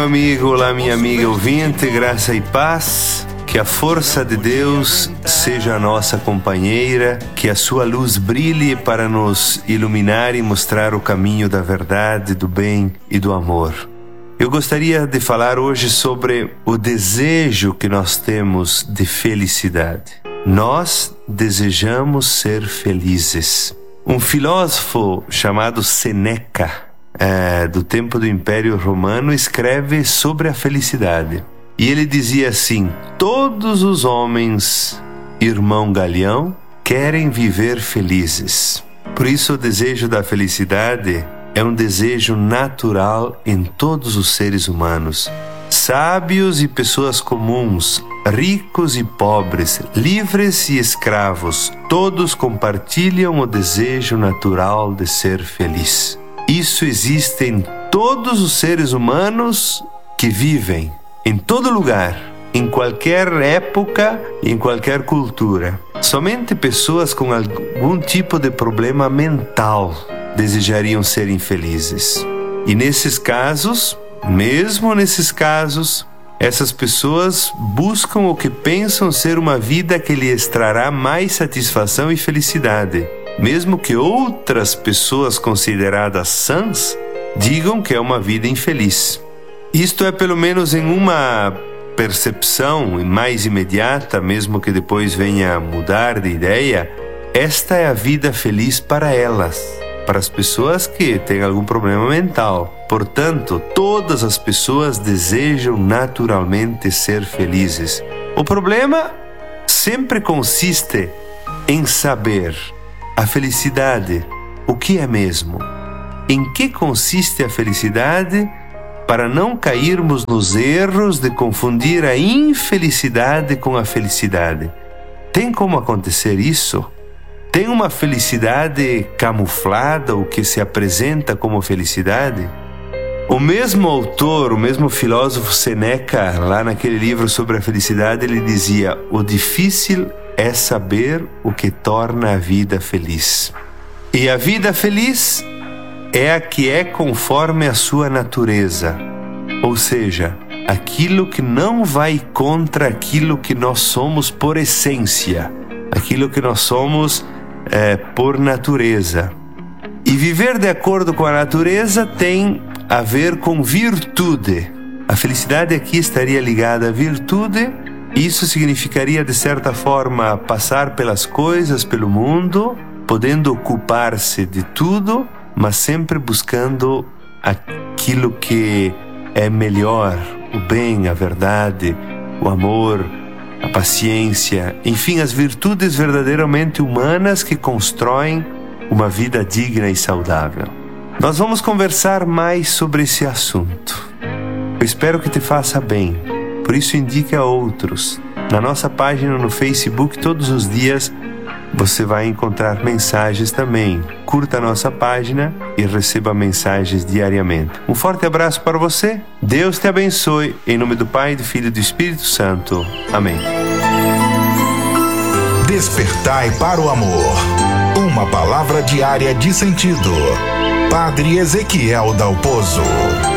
Amigo, olá minha amiga ouvinte, graça e paz. Que a força de Deus seja a nossa companheira, que a sua luz brilhe para nos iluminar e mostrar o caminho da verdade, do bem e do amor. Eu gostaria de falar hoje sobre o desejo que nós temos de felicidade. Nós desejamos ser felizes. Um filósofo chamado Sêneca, do tempo do Império Romano, escreve sobre a felicidade. E ele dizia assim: todos os homens, irmão Galeão, querem viver felizes. Por isso o desejo da felicidade é um desejo natural em todos os seres humanos. Sábios e pessoas comuns, ricos e pobres, livres e escravos, todos compartilham o desejo natural de ser feliz. Isso existe em todos os seres humanos que vivem em todo lugar, em qualquer época e em qualquer cultura. Somente pessoas com algum tipo de problema mental desejariam ser infelizes. E nesses casos, mesmo nesses casos, essas pessoas buscam o que pensam ser uma vida que lhes trará mais satisfação e felicidade, mesmo que outras pessoas consideradas sãs digam que é uma vida infeliz. Isto é, pelo menos em uma percepção mais imediata, mesmo que depois venha a mudar de ideia, esta é a vida feliz para elas, para as pessoas que têm algum problema mental. Portanto, todas as pessoas desejam naturalmente ser felizes. O problema sempre consiste em saber a felicidade, o que é mesmo, em que consiste a felicidade, para não cairmos nos erros de confundir a infelicidade com a felicidade. Tem como acontecer isso? Tem uma felicidade camuflada, o que se apresenta como felicidade? O mesmo autor, o mesmo filósofo Sêneca, lá naquele livro sobre a felicidade, ele dizia: o difícil é saber o que torna a vida feliz. E a vida feliz é a que é conforme a sua natureza, ou seja, aquilo que não vai contra aquilo que nós somos por essência, aquilo que nós somos por natureza. E viver de acordo com a natureza tem a ver com virtude. A felicidade aqui estaria ligada à virtude. Isso significaria, de certa forma, passar pelas coisas, pelo mundo, podendo ocupar-se de tudo, mas sempre buscando aquilo que é melhor, o bem, a verdade, o amor, a paciência, enfim, as virtudes verdadeiramente humanas que constroem uma vida digna e saudável. Nós vamos conversar mais sobre esse assunto. Eu espero que te faça bem, por isso indique a outros. Na nossa página no Facebook, todos os dias, você vai encontrar mensagens também. Curta a nossa página e receba mensagens diariamente. Um forte abraço para você. Deus te abençoe. Em nome do Pai, do Filho e do Espírito Santo. Amém. Despertai para o amor. Uma palavra diária de sentido. Padre Ezequiel Dalpozo.